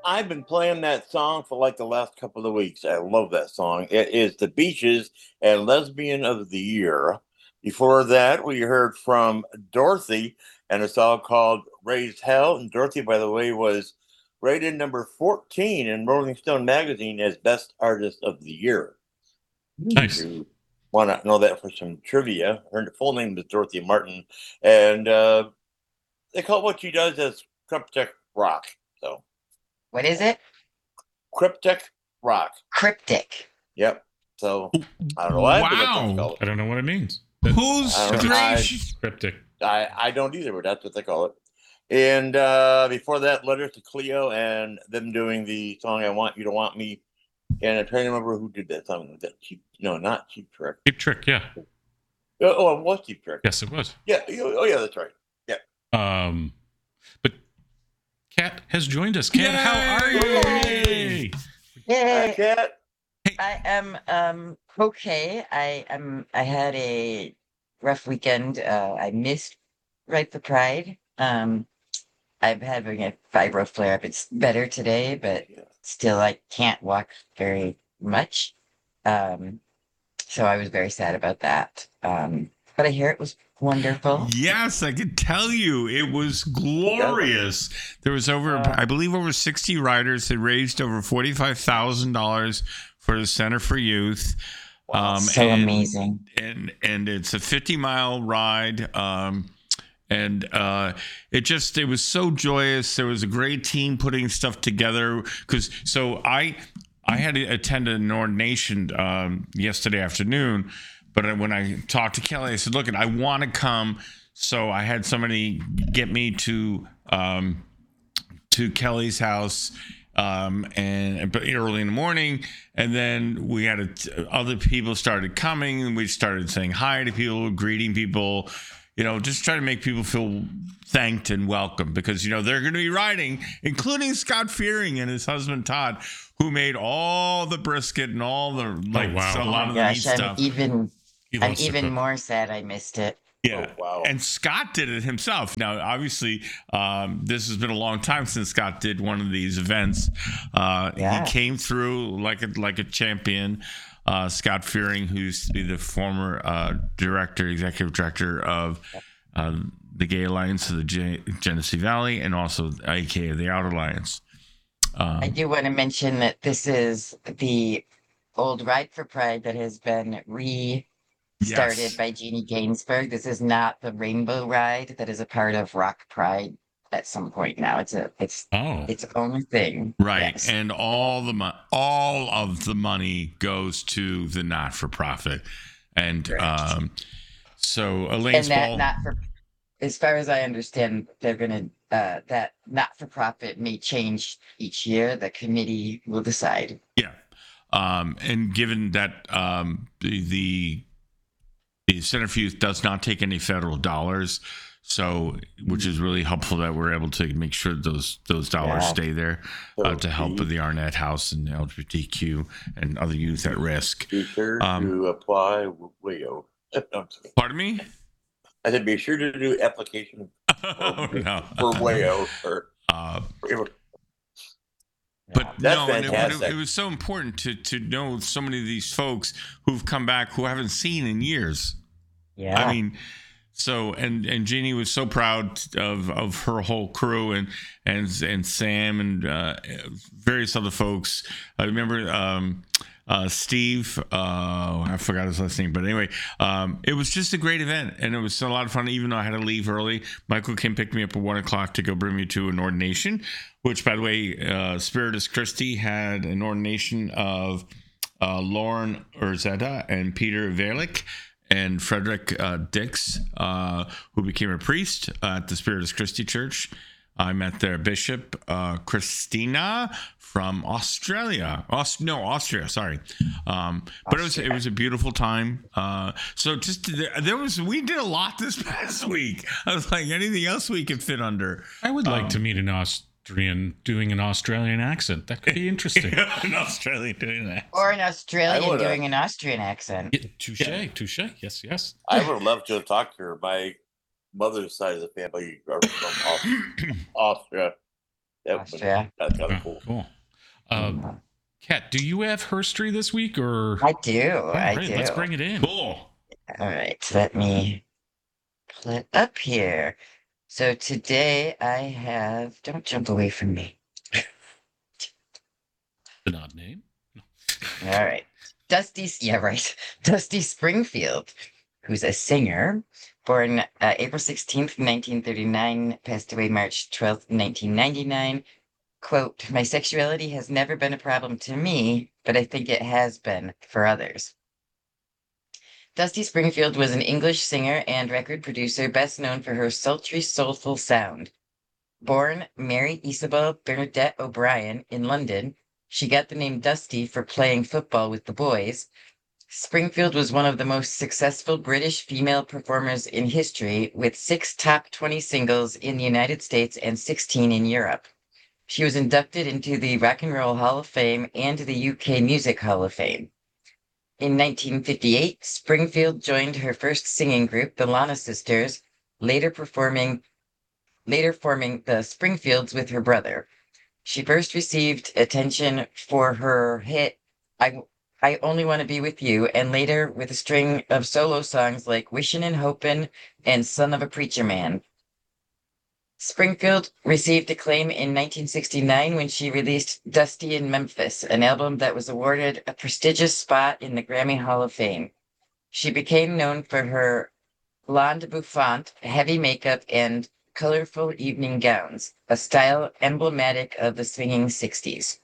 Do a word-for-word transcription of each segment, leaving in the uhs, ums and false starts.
I've been playing that song for like the last couple of weeks. I love that song. It is The Beaches and Lesbian of the Year. Before that, we heard from Dorothy and a song called Raised Hell. And Dorothy, by the way, was rated number fourteen in Rolling Stone magazine as Best Artist of the Year. Nice. You want to know that for some trivia. Her full name is Dorothy Martin. And uh, they call what she does as cryptic rock. So, What is it? cryptic rock. Cryptic. Yep. So I don't know why. but that's what it's Wow. called. I don't know what it means. Who's I don't- three? I- Cryptic. I, I don't either, but that's what they call it. And uh, before that, Letters to Cleo and them doing the song "I Want You to Want Me." And I'm trying to remember who did that song. Was that cheap? No, not Cheap Trick. Cheap Trick, yeah. Oh, oh, it was Cheap Trick. Yes, it was. Yeah. Oh, yeah, that's right. Yeah. Um, but Kat has joined us. Kat, how are you? Yay! Hi, Yay! Kat. I am um okay. I am. I had a rough weekend. Uh, I missed Right for Pride. Um, I'm having a fibro flare up. It's better today, but still, I can't walk very much. Um, so I was very sad about that. Um, but I hear it was wonderful. Yes, I could tell you it was glorious. There was over, Uh, I believe, over sixty riders. They raised over forty-five thousand dollars for the Center for Youth. Um, so and, amazing. and and it's a fifty mile ride. Um, and uh, it just it was so joyous. There was a great team putting stuff together. Because so I I had to attend an ordination um, yesterday afternoon. But when I talked to Kelly, I said, "Look, I want to come." So I had somebody get me to um, to Kelly's house, um, and but early in the morning, and then we had a, other people started coming, and we started saying hi to people, greeting people, you know, just trying to make people feel thanked and welcome, because you know they're going to be riding, including Scott Fearing and his husband Todd, who made all the brisket and all the like Oh, wow. so a Oh lot my of the meat gosh, I'm stuff. even He I'm loves to even cook. more sad I missed it. Yeah. Oh, wow. And Scott did it himself. Now, obviously, um, this has been a long time since Scott did one of these events. Uh, Yeah. He came through like a like a champion. Uh, Scott Fearing, who used to be the former uh, director, executive director of uh, the Gay Alliance of the Gen- Genesee Valley, and also A K A the Outer Alliance. Um, I do want to mention that this is the old Ride for Pride that has been re started Yes. by Jeannie Gainsbourg. This is not the Rainbow Ride that is a part of Rock Pride at some point now. It's a it's Oh, its own thing. Right, Yes. and all the mo- all of the money goes to the not for profit, and Correct. um, so and Elaine's that ball. not for as far as I understand, they're gonna uh that not for profit may change each year. The committee will decide. Yeah. Um, and given that um, the, the the Center for Youth does not take any federal dollars, so which is really helpful that we're able to make sure those those dollars Yeah. stay there uh, to help with the Arnett House and L G B T Q and other youth at risk. Be sure Um, to apply Wayo. No, I'm kidding. Pardon me? I said be sure to do application Oh, no. for Wayo. Or, Uh, or But That's no, and it, fantastic. it was so important to to know so many of these folks who've come back who haven't seen in years. Yeah. I mean, so and and Jeannie was so proud of of her whole crew and and and Sam and uh, various other folks. I remember um, uh, Steve. Uh, I forgot his last name, but anyway, um, it was just a great event, and it was a lot of fun. Even though I had to leave early, Michael came pick me up at one o'clock to go bring me to an ordination. Which, by the way, uh, Spiritus Christi had an ordination of uh, Lauren Urzeta and Peter Verlick and Frederick uh, Dix, uh, who became a priest at the Spiritus Christi Church. I met their bishop, uh, Christina from Australia. Aust- no, Austria. Sorry, um, but it was it was a beautiful time. Uh, so just there was we did a lot this past week. I was like, anything else we could fit under. I would like Um, to meet an Austrian doing an Australian accent. That could be interesting. An Australian doing that. Or an Australian I would've- doing an Austrian accent. Yeah, touche, touche. Yes, yes. I would love to talk to her. My mother's side of the family are from Aus- Austria. That, Austria. that's kind Oh, of cool. cool. Uh, Kat, do you have herstory this week, or? I do. All I right, do. let's bring it in. Cool. All right, let me pull it up here. So today I have, don't jump away from me. An odd name. All right. Dusty, yeah, right. Dusty Springfield, who's a singer, born uh, April sixteenth, nineteen thirty-nine, passed away March twelfth, nineteen ninety-nine. Quote, my sexuality has never been a problem to me, but I think it has been for others. Dusty Springfield was an English singer and record producer best known for her sultry, soulful sound. Born Mary Isabel Bernadette O'Brien in London, she got the name Dusty for playing football with the boys. Springfield was one of the most successful British female performers in history, with six top twenty singles in the United States and sixteen in Europe. She was inducted into the Rock and Roll Hall of Fame and the U K Music Hall of Fame. In nineteen fifty-eight, Springfield joined her first singing group, the Lana Sisters, later performing, later forming the Springfields with her brother. She first received attention for her hit, I, I Only Want to Be With You, and later with a string of solo songs like Wishin' and Hopin' and Son of a Preacher Man. Springfield received acclaim in nineteen sixty-nine when she released Dusty in Memphis, an album that was awarded a prestigious spot in the Grammy Hall of Fame. She became known for her blonde bouffant, heavy makeup, and colorful evening gowns, a style emblematic of the swinging sixties.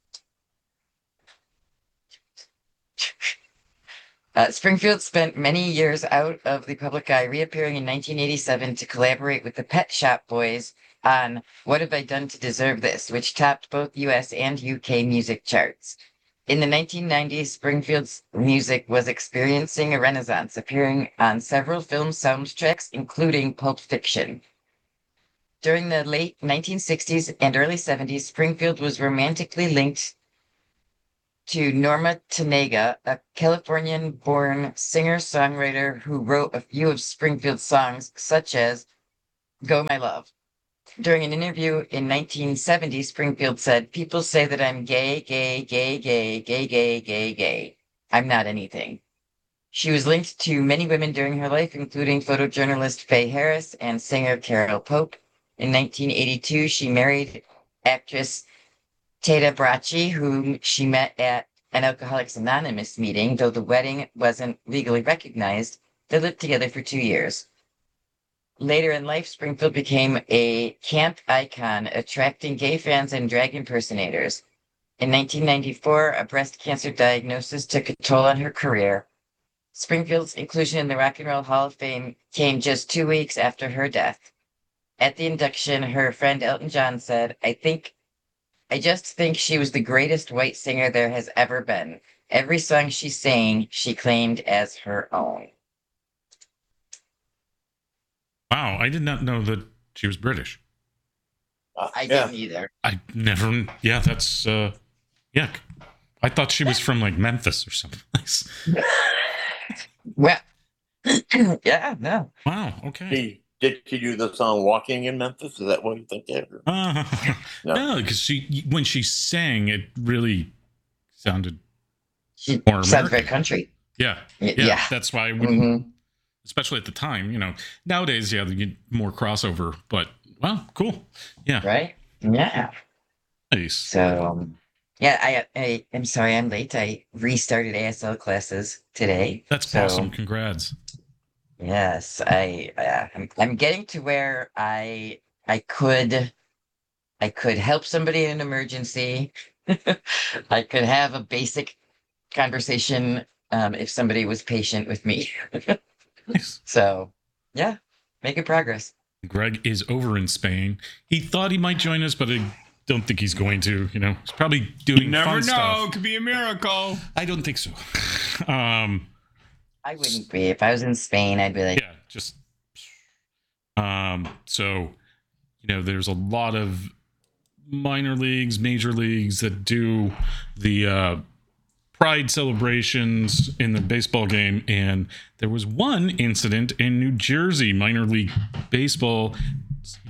Uh, Springfield spent many years out of the public eye, reappearing in nineteen eighty-seven to collaborate with the Pet Shop Boys on What Have I Done to Deserve This, which topped both U S and U K music charts. In the nineteen nineties, Springfield's music was experiencing a renaissance, appearing on several film soundtracks, including Pulp Fiction. During the late nineteen sixties and early seventies, Springfield was romantically linked to Norma Tanega, a Californian-born singer-songwriter who wrote a few of Springfield's songs, such as Go My Love. During an interview in nineteen seventy, Springfield said, people say that I'm gay, gay, gay, gay, gay, gay, gay, gay. I'm not anything. She was linked to many women during her life, including photojournalist Faye Harris and singer Carol Pope. In nineteen eighty-two, she married actress Tata Bracci, whom she met at an Alcoholics Anonymous meeting. Though the wedding wasn't legally recognized, they lived together for two years. Later in life, Springfield became a camp icon, attracting gay fans and drag impersonators. In nineteen ninety-four, a breast cancer diagnosis took a toll on her career. Springfield's inclusion in the Rock and Roll Hall of Fame came just two weeks after her death. At the induction, her friend Elton John said, I think I just think she was the greatest white singer there has ever been. Every song she sang, she claimed as her own. Wow, I did not know that she was British. Uh, I yeah. didn't either. I never. Yeah, that's. uh Yeah, I thought she was from like Memphis or something. Well, yeah, no. Wow. Okay. She, did she do the song Walking in Memphis? Is that what you think? There? Uh, No. no, because she when she sang, it really sounded. She Or sounds very American. country. Yeah, Y- yeah. yeah. That's why I wouldn't. Mhm. Especially at the time, you know. Nowadays, yeah, you get more crossover. But well, cool. Yeah, Right? Yeah. nice. So, um, yeah, I, I, I'm sorry I'm late. I restarted A S L classes today. That's so, awesome. Congrats. Yes, I, uh, I'm, I'm getting to where I, I could, I could help somebody in an emergency. I could have a basic conversation, um, if somebody was patient with me. Nice. So, yeah, making progress. Greg is over in Spain. He thought he might join us, but I don't think he's going to. You know, he's probably doing You never fun know. stuff. Could be a miracle. I don't think so. um, I wouldn't be. If I was in Spain, I'd be like, yeah, just um. So, you know, there's a lot of minor leagues, major leagues that do the uh, pride celebrations in the baseball game, and there was one incident in New Jersey minor league baseball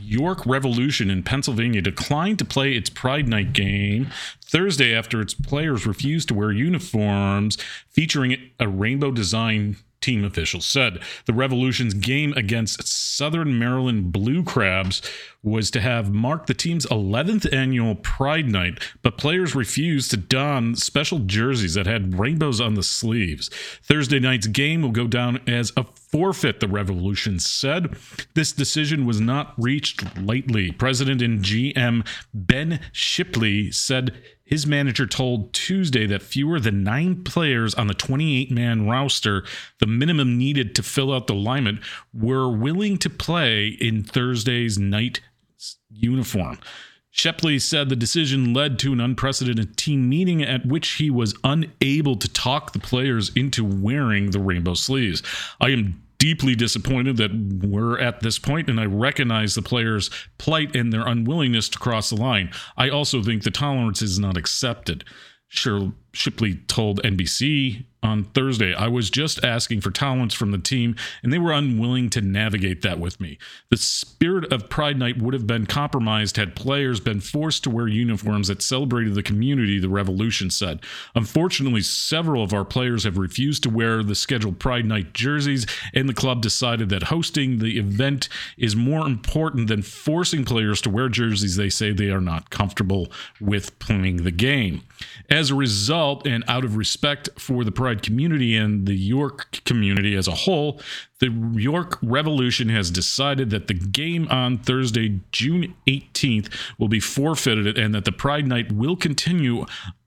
York Revolution in Pennsylvania declined to play its Pride Night game Thursday after its players refused to wear uniforms featuring a rainbow design, team officials said. The Revolution's game against Southern Maryland Blue Crabs was to have marked the team's eleventh annual Pride Night, but players refused to don special jerseys that had rainbows on the sleeves. Thursday night's game will go down as a forfeit, the Revolution said. This decision was not reached lightly. President and G M Ben Shipley said his manager told Tuesday that fewer than nine players on the twenty-eight man roster, the minimum needed to fill out the alignment, were willing to play in Thursday's night uniform. Shepley said the decision led to an unprecedented team meeting at which he was unable to talk the players into wearing the rainbow sleeves. I am deeply disappointed that we're at this point, and I recognize the players' plight and their unwillingness to cross the line. I also think the tolerance is not accepted. Sure, Shipley told N B C on Thursday, I was just asking for tolerance from the team, and they were unwilling to navigate that with me. The spirit of Pride Night would have been compromised had players been forced to wear uniforms that celebrated the community, the Revolution said. Unfortunately, several of our players have refused to wear the scheduled Pride Night jerseys, and the club decided that hosting the event is more important than forcing players to wear jerseys they say they are not comfortable with playing the game. As a result, and out of respect for the Pride community and the York community as a whole, the York Revolution has decided that the game on Thursday, June eighteenth, will be forfeited and that the Pride Night will continue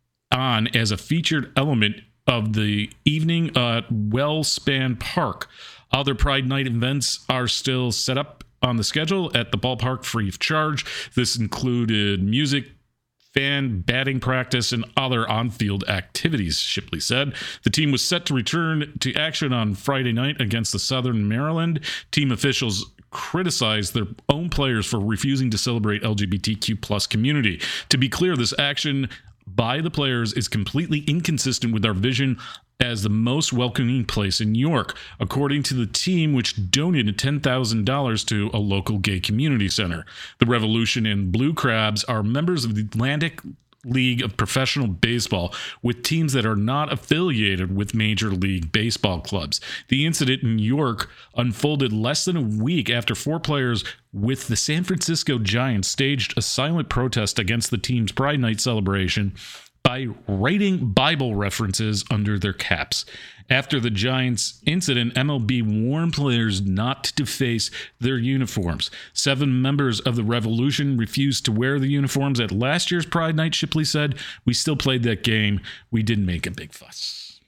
on as a featured element of the evening at Wellspan Park. Other Pride Night events are still set up on the schedule at the ballpark free of charge. This included music, fan batting practice, and other on-field activities, Shipley said. The team was set to return to action on Friday night against the Southern Maryland. Team officials criticized their own players for refusing to celebrate L G B T Q plus community. To be clear, this action by the players is completely inconsistent with our vision as the most welcoming place in York, according to the team, which donated ten thousand dollars to a local gay community center. The Revolution and Blue Crabs are members of the Atlantic League of Professional Baseball, with teams that are not affiliated with Major League Baseball clubs. The incident in York unfolded less than a week after four players with the San Francisco Giants staged a silent protest against the team's Pride Night celebration by writing Bible references under their caps. After the Giants incident, M L B warned players not to deface their uniforms. Seven members of the Revolution refused to wear the uniforms at last year's Pride Night, Shipley said. We still played that game. We didn't make a big fuss.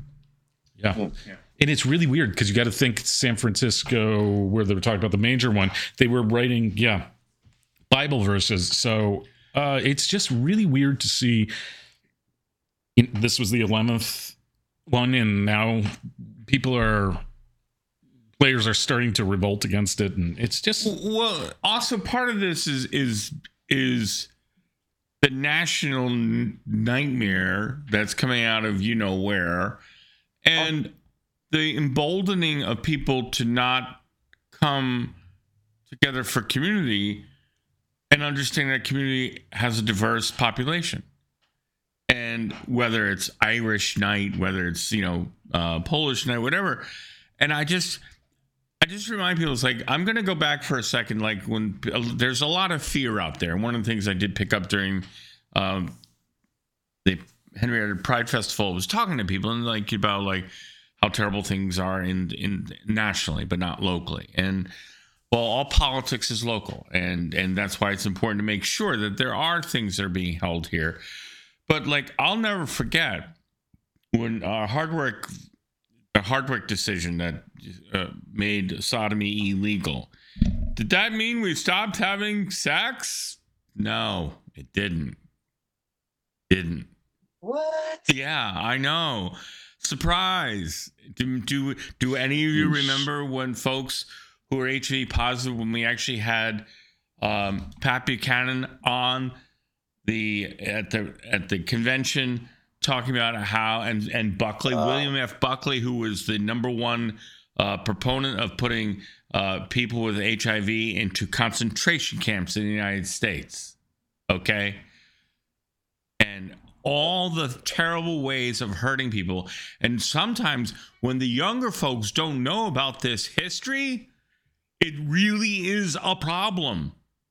Yeah. yeah. And it's really weird because you got to think San Francisco, where they were talking about the major one, they were writing, yeah, Bible verses. So uh, it's just really weird to see. This was the eleventh one, and now people are players are starting to revolt against it, and it's just well. Also, part of this is is is the national n- nightmare that's coming out of you know where, and the emboldening of people to not come together for community and understand that community has a diverse population. And whether it's Irish night, whether it's, you know, uh, Polish night, whatever. And I just, I just remind people, it's like, I'm going to go back for a second. Like when uh, there's a lot of fear out there. One of the things I did pick up during um, the Henrietta Pride Festival was talking to people and like about like how terrible things are in, in nationally, but not locally. And well, all politics is local. And, and that's why it's important to make sure that there are things that are being held here. But like, I'll never forget when uh, Hardwick, the Hardwick decision that uh, made sodomy illegal. Did that mean we stopped having sex? No, it didn't. Didn't. What? Yeah, I know. Surprise. Do do, do any of you remember when folks who were H I V positive, when we actually had um, Pat Buchanan on the at the at the convention talking about how and and Buckley, uh, William F. Buckley, who was the number one uh, proponent of putting uh, people with H I V into concentration camps in the United States. Okay. And all the terrible ways of hurting people. And sometimes when the younger folks don't know about this history, it really is a problem.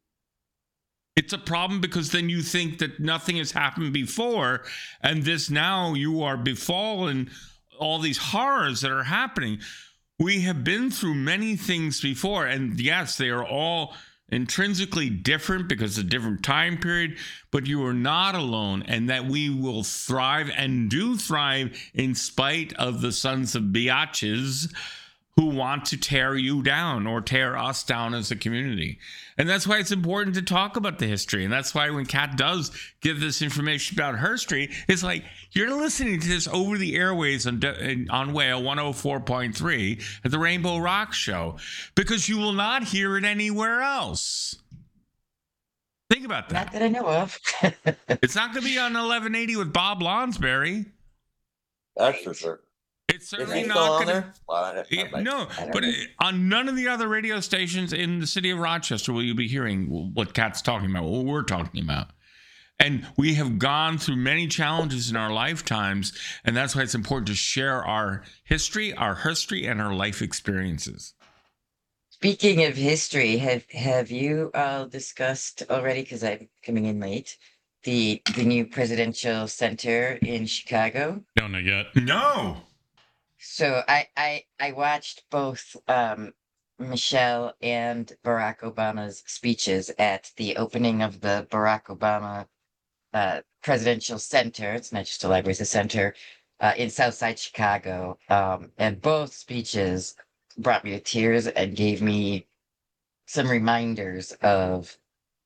It's a problem because then you think that nothing has happened before, and this now you are befallen all these horrors that are happening. We have been through many things before, and yes, they are all intrinsically different because of a different time period, but you are not alone, and that we will thrive and do thrive in spite of the sons of biatches who want to tear you down or tear us down as a community. And that's why it's important to talk about the history. And that's why when Kat does give this information about her history, it's like, you're listening to this over the airways on, on Whale one oh four point three at the Rainbow Rock Show, because you will not hear it anywhere else. Think about that. Not that I know of. It's not going to be on eleven eighty with Bob Lonsberry. That's for sure. It's Is certainly he not still on going to. there? Well, I- I Yeah, might- no, I don't but know. uh, on none of the other radio stations in the city of Rochester will you be hearing what Kat's talking about, what we're talking about. And we have gone through many challenges in our lifetimes, and that's why it's important to share our history, our history, and our life experiences. Speaking of history, have have you all discussed already? Because I'm coming in late. The the new presidential center in Chicago. No, not yet. No. So I I I watched both um, Michelle and Barack Obama's speeches at the opening of the Barack Obama uh, Presidential Center. It's not just a library; it's a center uh, in Southside Chicago. Um, and both speeches brought me to tears and gave me some reminders of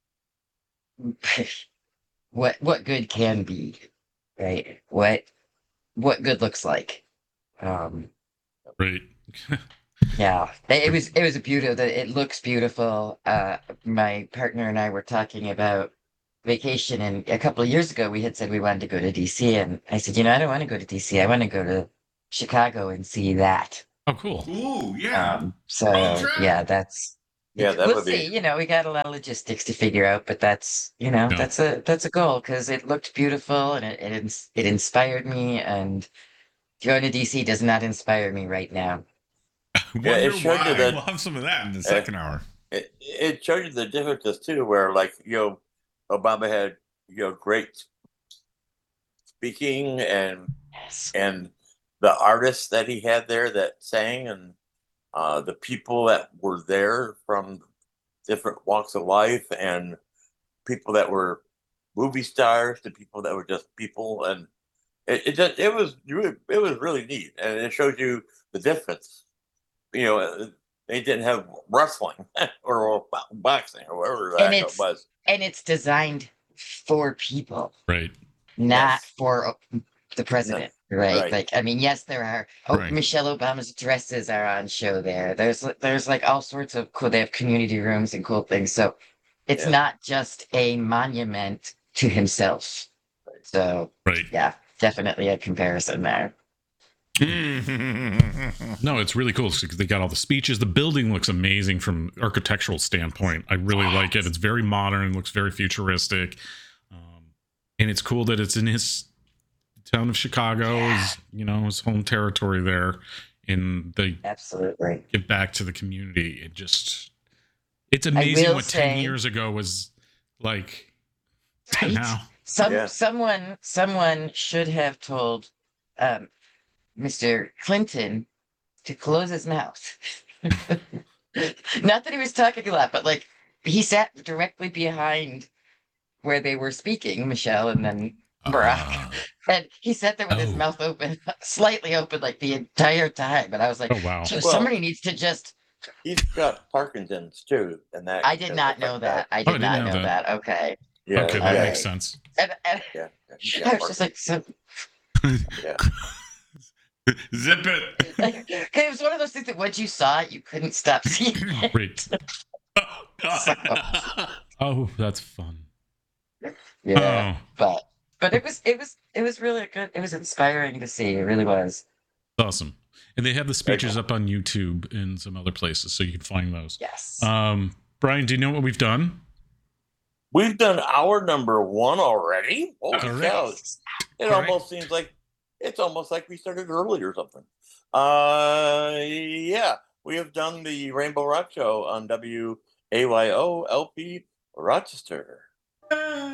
what what good can be, right? What what good looks like. Um, Right. yeah, it it was it was a beautiful. It looks beautiful. Uh, my partner and I were talking about vacation, and a couple of years ago we had said we wanted to go to D C, and I said, you know, I don't want to go to D C. I want to go to Chicago and see that. Oh, cool. Ooh, yeah. Um, so Road trip? yeah, that's Yeah, that we'll would see. be. You know, we got a lot of logistics to figure out, but that's you know Yeah. that's a that's a goal because it looked beautiful and it it, ins- it inspired me. And going to D C does not inspire me right now. Wonder Yeah, it showed why. you that- We'll have some of that in the second hour. It, it showed you the differences too, where like you know, Obama had you know great speaking and Yes. and the artists that he had there that sang and uh, the people that were there from different walks of life and people that were movie stars to people that were just people and it it, just, it was really it was really neat and it showed you the difference. You know, uh, they didn't have wrestling or, or boxing or whatever And that it's- was. And it's designed for people, Right. not Yes. for uh, the president, right? Right. Like, I mean, yes, there are. Oh, Right. Michelle Obama's dresses are on show there. There's there's like all sorts of cool. They have community rooms and cool things. So it's Yeah. not just a monument to himself. So Right. yeah, definitely a comparison there. No, it's really cool because they got all the speeches. The building looks amazing from architectural standpoint. I really like it. It's very modern, looks very futuristic, um, and it's cool that it's in his town of Chicago, his, you know, his home territory there, and they Absolutely. give back to the community. It just, it's amazing will what ten say- years ago was like Right? now. Some Yeah. someone someone should have told um, Mister Clinton to close his mouth. Not that he was talking a lot, but like he sat directly behind where they were speaking, Michelle, and then Barack. Uh, And he sat there with his Oh. mouth open, slightly open, like the entire time. And I was like, oh wow. so Well- somebody needs to just. He's got Parkinson's too, and that I did not know that. I Oh, I did didn't not know know that. that. Okay. Yeah, Okay, that yeah, makes sense. And, and yeah, yeah, he's I got was just like, so. yeah. Zip it. Like, 'cause it was one of those things that once you saw it, you couldn't stop seeing it. Great. Oh, God. Oh, that's fun. Yeah, Oh, but but it was it was it was really good. It was inspiring to see. It really was. awesome. And they have the speeches up on YouTube and some other places, so you can find those. Yes. Um, Brian, do you know what we've done? We've done our number one already. Holy Correct. cow! It Correct. almost seems like it's almost like we started early or something. Uh, yeah, we have done the Rainbow Rock Show on W A Y O L P Rochester.